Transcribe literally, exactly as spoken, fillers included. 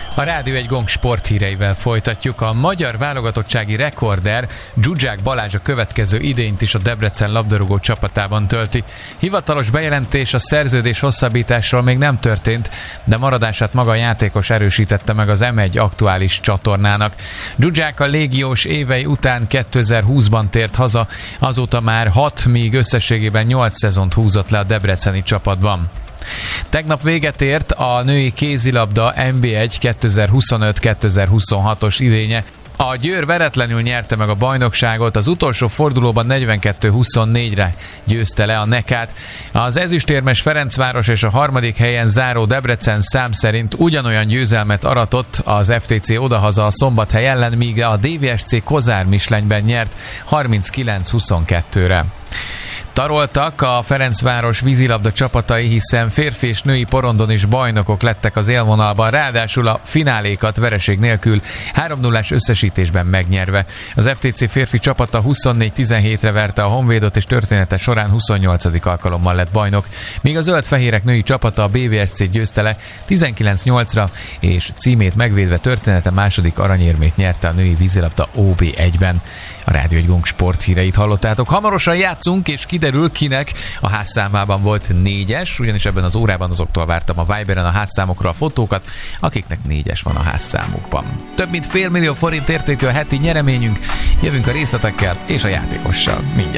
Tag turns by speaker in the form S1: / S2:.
S1: A Rádió egy Gong sporthíreivel folytatjuk. A magyar válogatottsági rekorder Zsuzsák Balázs a következő idényt is a Debrecen labdarúgó csapatában tölti. Hivatalos bejelentés a szerződés hosszabbításról még nem történt, de maradását maga a játékos erősítette meg az em egy aktuális csatornának. Zsuzsák a légiós évei után kétezer-húszban tért haza, azóta már hat, míg összességében nyolc szezont húzott le a debreceni csapatban. Tegnap véget ért a női kézilabda en bé egy kétezer-huszonöt kétezer-huszonhatos idénye. A Győr veretlenül nyerte meg a bajnokságot, az utolsó fordulóban negyvenkettő huszonnégyre győzte le a Nekát. Az ezüstérmes Ferencváros és a harmadik helyen záró Debrecen szám szerint ugyanolyan győzelmet aratott az ef té cé odahaza a Szombathely ellen, míg a dé vé es cé Kozár Mislenyben nyert harminckilenc huszonkettőre. Taroltak a Ferencváros vízilabda csapatai, hiszen férfi és női porondon is bajnokok lettek az élvonalban, ráadásul a finálékat vereség nélkül három nullás összesítésben megnyerve. Az ef té cé férfi csapata huszonnégy tizenhétre verte a Honvédot, és története során huszonnyolcadik alkalommal lett bajnok, míg a zöld-fehérek női csapata a bé vé es cét győzte le tizenkilenc nyolcra, és címét megvédve története második aranyérmét nyerte a női vízilabda o bé egyben. A Rádió egy Gong sporthíreit hallottátok. Hamarosan játszunk, és kiderül, kinek a házszámában volt négyes, ugyanis ebben az órában azoktól vártam a Viberen a házszámokra a fotókat, akiknek négyes van a házszámukban. Több mint fél millió forint értékű a heti nyereményünk, jövünk a részletekkel és a játékossal mindjárt.